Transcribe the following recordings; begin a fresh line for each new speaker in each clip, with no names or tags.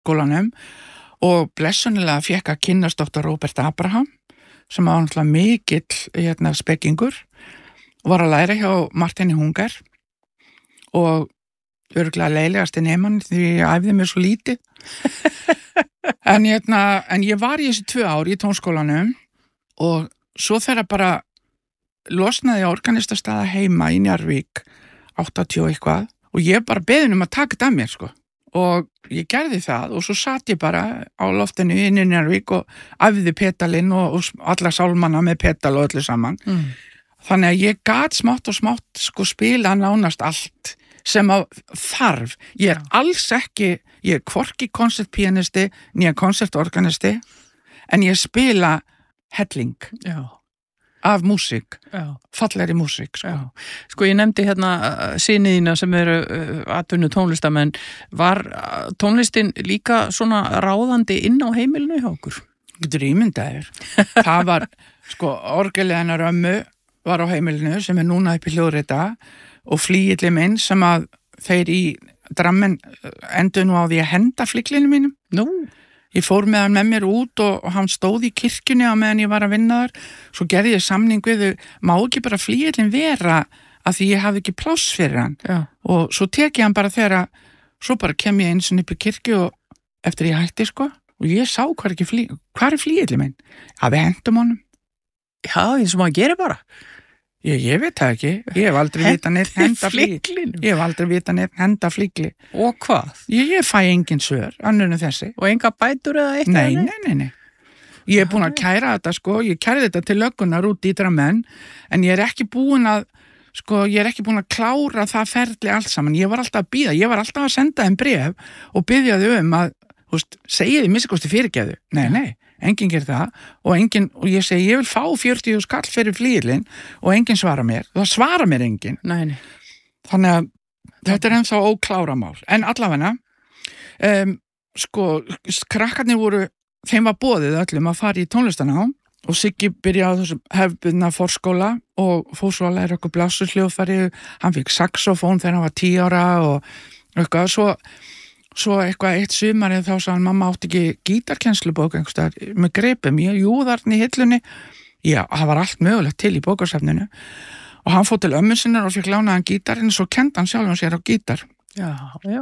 tónskólanum og blessunilega fékk að kynnast Dr. Robert Abraham sem var náttúrulega mikill spekingur og var að læra hjá Martini Hunger og örugglega leiðilegasti neman því ég æfði mér svo lítið en ég var í þessi 2 ár í tónskólanum og svo þegar bara losnaði organistastaða heima í Njarðvík 80 eitthvað og ég bara beðin að taka þetta að mér sko og ég gerði það og svo satt ég bara á loftinu inn í Njarðvík og æfði petalinn og alla sálmana með petal og öllu saman þannig að ég gat smátt og smátt sko spila nánast allt sem að þarf ég alls ekki, ég hvorki koncertpianisti nýja koncertorganisti en ég spila helling af músík fallegri músík
Sko ég nefndi syni þína sem eru atvinnu tónlistamenn var tónlistin líka svona ráðandi inn á heimilinu hjá okkur?
Getur ímyndaðir það var sko orgelið hennar ömmu var á heimilinu sem núna upp í hljóðrita og flygilli minn sem að þeir í Drammen endur nú á því að henda flyglinu mínum Ég fór með hann með mér út og hann stóð í kirkjunni á meðan ég var að vinna þar. Svo gerði ég samning við þau, má ekki bara flygillinn vera að því ég hafði ekki pláss fyrir hann. Og svo tek ég hann bara þegar, svo bara kem ég eins og upp í kirkju og eftir ég hætti sko. Og ég sá hvað er flygillinn minn? Að við hendum honum.
Já, eins og maður gerir bara.
Ég veit það ekki, ég hef aldrei vitað neitt henda flygli. Ég hef aldrei vitað neitt henda flygli.
Og hvað?
Ég fæ engin svör, annur en þessi.
Og enga bætur eða eitt?
Nei. Ég er búin að kæra þetta sko, ég kærði þetta til löggunar út í Drammen, en ég er ekki búin að klára það ferli allt saman. Ég var alltaf að bíða, ég var alltaf að senda þeim bréf og biðja þau að, segið þið minnstakosti fyrirgefðu. Nei. Enginn ger það og ég segi ég vil fá 40.000 kall fyrir flygilinn og enginn svara mér, það svara mér enginn.
Nei.
Þannig að þetta er ennþá ókláramál. En allavega, krakkarnir þeim var boðið öllum að fara í tónlistanám og Siggi byrjaði á þessum hefðbundna forskóla og fór svo að læra okkur blásturhljóðfæri, hann fikk saxofón þegar hann var 10 ára og eitthvað, svo eitthvað eitt sumarið þá sagði hann, mamma átti ekki gítarkennslubók einhverstaðar með greipum, þarna í hillunni. Já, það var allt mögulegt til í bókarsafninu og hann fór til ömmu sinnar og fikk lánaðan gítarinn, svo kendi hann sjálfum sér á gítar.
Já.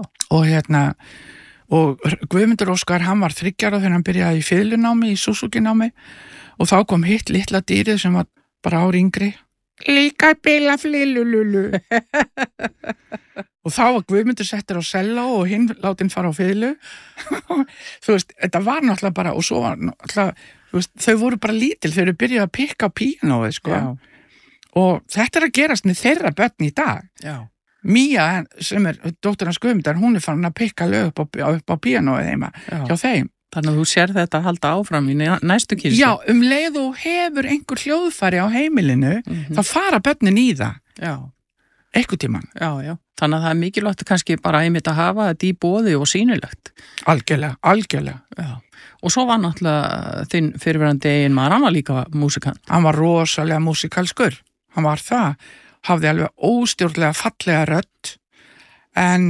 Og Guðmundur Óskar, hann var 3 ára þegar hann byrjaði í fiðlunámi, í Suzuki-námi og þá kom hitt litla dýrið sem var bara ár yngri. Líka bila flilululu. Og þá var Guðmundur settur á selló og hinn látin fara á fiðlu. Þetta var náttúrulega bara, og svo var náttúrulega, þau voru bara lítil, þau eru byrjuð að pikka á píanóið, sko. Já. Og þetta er að gerast með þeirra börn í dag. Já. Mía, sem er dóttir hans Guðmundar, hún er farin að pikka lög upp á píanóið heima hjá þeim.
Þannig að þú sér þetta að halda áfram í næstu kynslóð.
Já, leið og hefur einhver hljóðfæri á heimilinu, þá fara börnin í það. Já. Einhver tímann.
Já. Þannig að það er mikilvægt kannski bara einmitt að hafa þetta í boði og sýnilegt.
Algjörlega.
Já. Og svo var náttúrulega þinn fyrirverandi eiginmaður, hann var líka músikant.
Hann var rosalega músikalskur. Hann var það. Hafði alveg óstjórnlega fallega rödd, en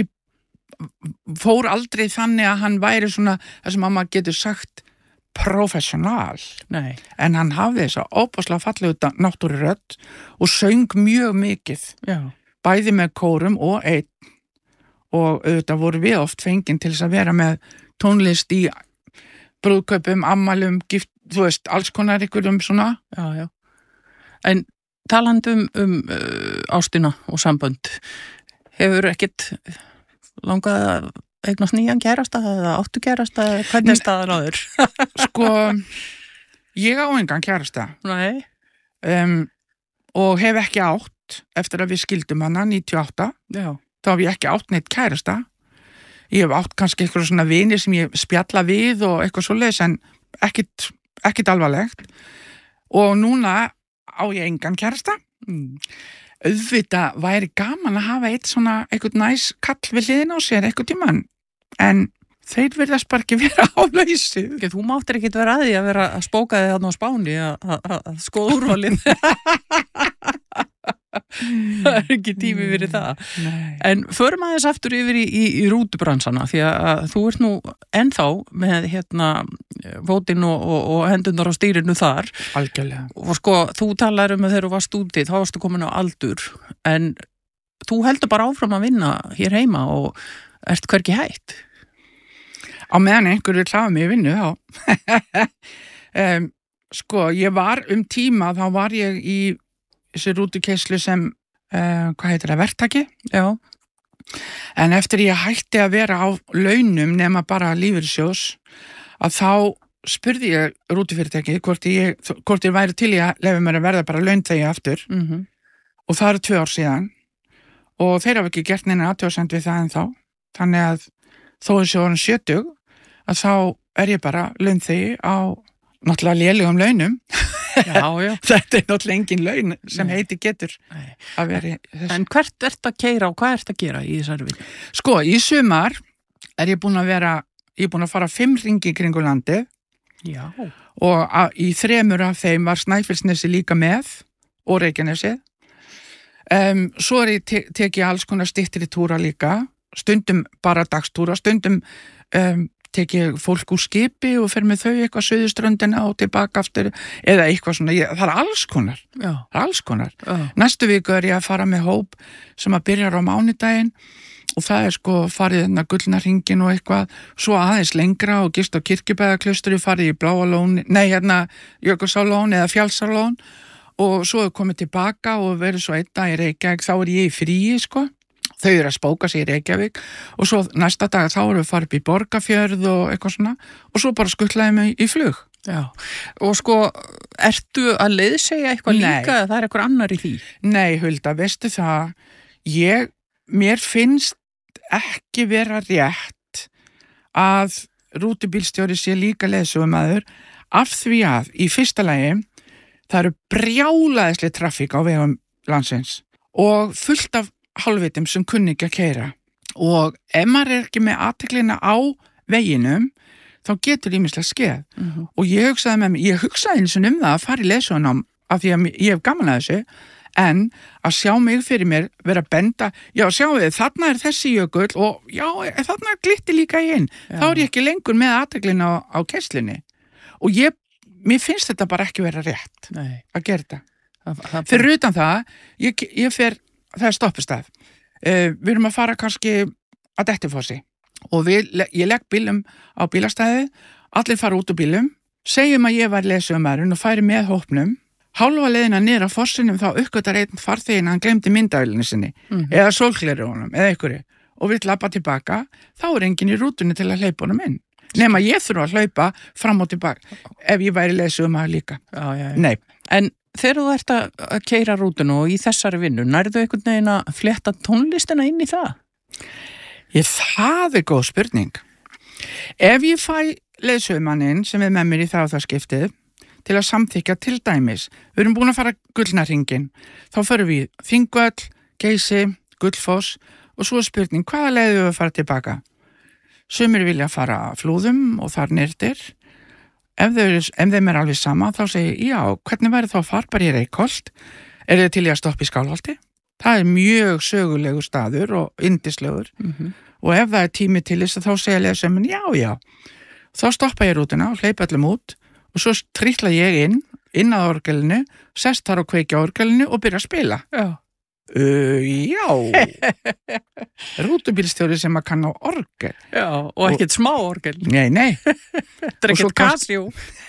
fór aldrei þannig að hann væri svona, það sem mamma getur sagt, professional. Nei. En hann hafði þess að óbúslega fallegu náttúrurödd og söng mjög mikið. Já. Bæði með kórum og einn. Og auðvitað voru við oft fengin til þess að vera með tónlist í brúðkaupum, ammælum, gift, alls konar ykkur svona.
Já. En talandi ástina og sambönd, hefur ekkert langað að eignast nýjan kærasta eða áttu kærasta, hvernig er staðan á þér?
Sko, ég á engan kærasta.
Nei.
Og hef ekki átt eftir að við skildum hana 98. Já. Þá hef ég ekki átt neitt kærasta. Ég hef átt kannski eitthvað svona vini sem ég spjalla við og eitthvað svoleiðis, en ekkert alvarlegt. Og núna á ég engan kærasta. Auðvitað væri gaman að hafa eitthvað næs kall við hliðina á sér eitthvað tímann, en þeir virðast bara ekki vera á lausu.
Þú máttir ekkert vera að því að vera að spóka þig þarna á Spáni að skoða úrvalið. Það er ekki tími fyrir það.
Nei.
En förum aðeins aftur yfir í rútubransana því að þú ert nú ennþá með fótinn og hendunar á stýrinu þar.
Algjörlega.
Og sko, þú talar að þegar þú varst úti, þá varstu komin á aldur, en þú heldur bara áfram að vinna hér heima og ert hvergi hætt.
Á meðan einhverju hlaða mig í vinnu, þá. Sko, ég var tíma, þá var ég í þessi rútukeislu sem, hvað heitir það, verktaki.
Já.
En eftir ég hætti að vera á launum nema bara lífeyrissjóðs, að þá spurði ég rútufyrirtækið hvort ég væri til í að leyfa mér að verða bara launþegi aftur. Og það eru 2 ár síðan. Og þeir hafa ekki gert neina athugasemd við það ennþá. Þannig að þó þessi orðin 70, að þá er ég bara launþegi á náttúrulega lélegum launum.
Já.
Þetta er náttúrulega engin laun sem heiti getur að vera þessu. En
hvert ert að keyra og hvað ert að gera í þessari vinnu?
Sko, í sumar er ég búin að fara 5 hringi kringu landið.
Já.
Og í 3 af þeim var Snæfellsnesi líka með og Reykjanesið. Svo tek ég alls konar styttri túra líka, stundum bara dagstúra, stundum tek ég fólk úr skipi og fer með þau eitthvað suðuströndina og tilbaka aftur eða eitthvað svona, það er alls konar.
Já.
Það er alls konar. Næstu viku er ég að fara með hóp sem að byrjar á mánudaginn og það er sko farið Gullna hringinn og eitthvað, svo aðeins lengra og gist á Kirkjubæðaklaustri, farið í Bláalón, Jökulsárlón eða Fjallsárlón og svo er komið tilbaka og verið svo einn dag í Reykjavík, þá er ég í fríi sko. Þau eru að spóka sig í Reykjavík og svo næsta dag þá erum við farið upp í Borgarfjörð og eitthvað svona og svo bara skuttlaði mig í flug.
Já, og sko, ertu að leiðsegja eitthvað líka eða það er eitthvað annar í því?
Nei, Hulda, veistu það, mér finnst ekki vera rétt að rútubílstjóri sé líka leiðsögumaður af því að í fyrsta lagi það eru brjálæðisleg traffík á vegum landsins og fullt af hálfvitum sem kunni ekki að keyra og ef maður er ekki með athyglina á veginum þá getur ýmislegt skeð og ég hugsaði eins og það að fara í leiðsögunám af því að ég hef gaman að þessu en að sjá mig fyrir mér vera að benda, já sjáu við þarna er þessi jökull og já þarna glitti líka í inn, þá er ég ekki lengur með athyglina á keislinni og mér finnst þetta bara ekki vera rétt að gera þetta. Fyrir utan það, ég fer það er stoppustað. Við erum að fara kannski að Dettifossi og ég legg bílum á bílastæði, allir fara út úr bílum, segjum að ég var leiðsögumaðurinn og færi með hópnum, hálfa leiðina niður á fossinum þá uppgötar einn farþeginn hann glemdi myndavélinni sinni eða sólgleraugunum eða einhverju og vill labba tilbaka, þá er enginn í rútunni til að hleypa honum inn. Nema ég þurfa að hlaupa fram og tilbaka ef ég væri leiðsögumaður líka.
Já.
Nei.
En þegar þú ert að keyra rútuna og í þessari vinnu, nærðu einhvern veginn að flétta tónlistina inn í það?
Það er góð spurning. Ef ég fæ leiðsögumanninn sem er með mér í það skiptið til að samþykja til dæmis, við erum búin að fara Gullna hringinn, þá förum við Þingvöll, Geysi, Gullfoss og svo er spurning, hvaða leið við að fara tilbaka? Sumir vilja fara Flúðum og þar nyrtir. Ef þeim er alveg sama, þá segi ég, já, hvernig væri þá að fara bara í Reykholt? Er þið til í að stoppa í Skálholti? Það er mjög sögulegur staður og yndislegur. Og ef það er tími til þess þá segja leiðsögumenn, já. Þá stoppa ég rútuna og hleypa öllum út og svo trítla ég inn að orgelinu, sest þar og kveikja orgelinu og byrja að spila. Já. Rútubílstjóri sem að kann á orgel.
Já, og ekkert smá orgel.
Nei.
Þetta er ekkert Casio.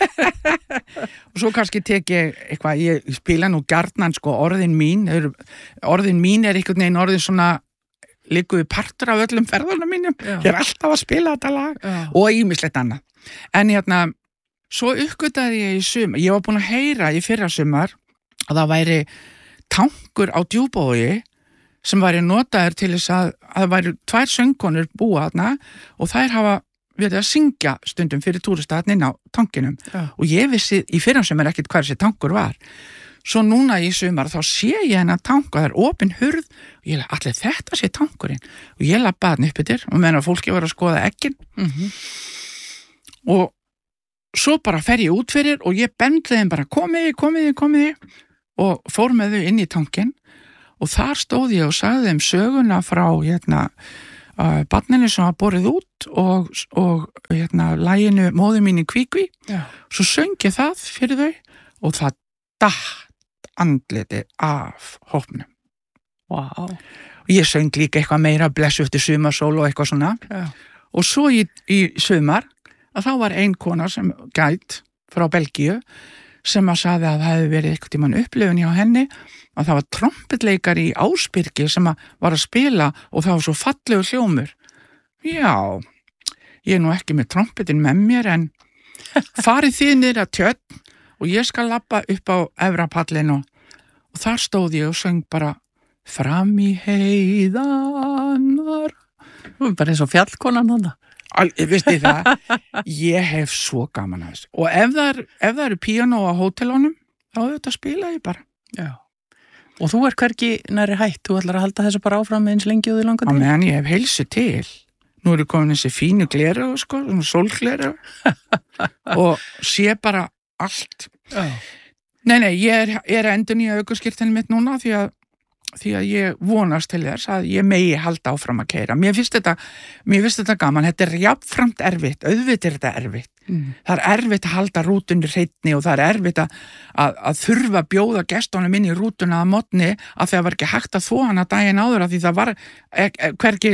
Og svo kannski tek ég eitthvað, ég spila nú gjarnan sko orðin mín er einhvern veginn orðin svona líkuði partur af öllum ferðunum mínum. Ég er alltaf að spila þetta lag og ýmislegt annað. En svo uppgötaði ég í sumar, ég var búin að heyra í fyrrasumar að það væri tankur á Djúpavogi sem væri notaður til þess að það væri 2 söngkonur búa þarna og þær hafa verið að syngja stundum fyrir túrista þarna inn á tankinum og ég vissi í fyrrasumar ekkert hvað þessi tankur var. Svo núna í sumar þá sé ég hennar tank og það er opin hurð og ég allir þetta sé tankurinn og ég labbaði hann upp yfir og meðan fólki var að skoða eggin og svo bara fer ég út fyrir og ég bendi þeim bara komiði og fór með þau inn í tankinn og þar stóð ég og sagði þeim söguna frá barninu sem var borið út og laginu Móðir mín í kvíkví. Svo söng ég það fyrir þau og það datt andliti af hópnum.
Wow.
Ég söng líka eitthvað meira, Blessu eftir sumarsól og eitthvað svona. Og svo í sumar að þá var ein kona sem gæt frá Belgíu sem að sagði að það hefði verið eitthvað tímann upplifun hjá henni að það var trompetleikari í Ásbyrgi sem var að spila og það var svo fallegur hljómur. Já, ég er nú ekki með trompetin með mér en farið þið niður að Tjörn og ég skal labba upp á Efrapallin og þar stóð ég og söng bara Fram í heiðanar.
Bara eins og fjallkonan þarna.
Vistu það, ég hef svo gaman að þessu. Og ef það eru píanó á hótelunum, þá þetta spila ég bara.
Já. Og þú hvergi næri hætt, þú ætlar að halda þessu bara áfram eins lengi og því langar til?
Á meðan ég hef heilsu til. Nú eru komin þessi fínu gleru, sko, svona sólgleru. Og sé bara allt.
Já.
Nei, ég er að endurnýja ökuskírteinið mitt núna því að ég vonast til þess að ég megi halda áfram að keyra. Mér finnst þetta gaman, þetta er jafnframt erfitt, auðvitað er þetta erfitt. Það er erfitt að halda rútunni hreinni og það er erfitt að þurfa að bjóða gestunum inn í rútuna að morgni að það var ekki hægt að þvo hana daginn áður af því það var hvergi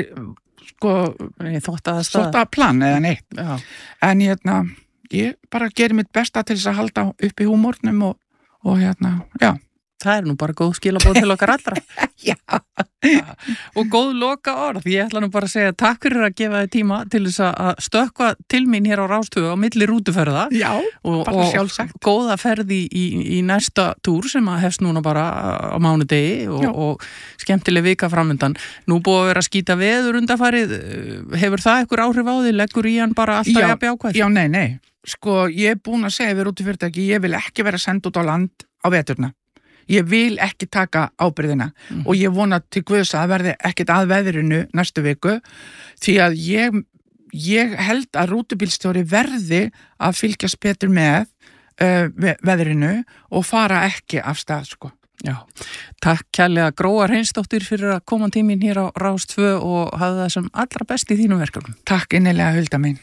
þvottaplan eða neitt.
Já.
En ég bara gerir mitt besta til þess að halda upp í húmórnum og já.
Það er nú bara góð skilabóð til okkar allra.
Já.
Og góð loka orð. Ég ætla nú bara að segja takk fyrir að gefa þið tíma til þess að stökkva til mín hér á Rás 2 á milli rútuferða.
Já, bara sjálfsagt.
Og góða ferð í næsta túr sem að hefst núna bara á mánudegi og skemmtileg vika framundan. Nú búið að vera að skýta veður undanfarið. Hefur það einhver áhrif á þig? Leggur í hann bara alltaf jafn jákvæð?
Já, nei. Sko, ég er búin að segja við rútufyrirtæki, ég vil ekki vera send út á land á veturna. Ég vil ekki taka ábyrgðina og ég vona til Guðs að það verði ekkert að veðrinu næstu viku því að ég held að rútubílstjóri verði að fylgjast betur með veðrinu og fara ekki af stað, sko.
Já, takk kærlega Gróa Hreinsdóttir fyrir að koma tíminn hér á Rás 2 og hafa það sem allra best í þínum verkefnum.
Takk innilega, Hulda mín.